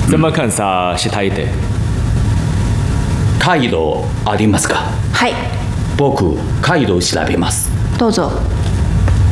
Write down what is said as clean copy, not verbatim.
怎么看さしたいて？ カイロありますか？ はい、 僕カイロ調べます。 どうぞ。